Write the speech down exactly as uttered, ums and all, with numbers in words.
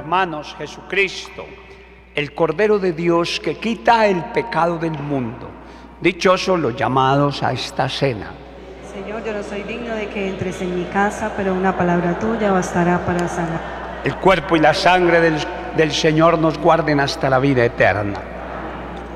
hermanos, Jesucristo, el Cordero de Dios que quita el pecado del mundo. Dichosos los llamados a esta cena. Señor, yo no soy digno de que entres en mi casa, pero una palabra tuya bastará para sanar. El cuerpo y la sangre del, del Señor nos guarden hasta la vida eterna.